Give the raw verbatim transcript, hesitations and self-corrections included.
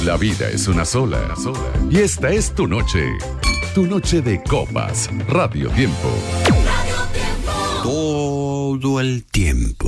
La vida es una sola, y esta es tu noche. Tu noche de copas. Radio Tiempo. Todo el tiempo.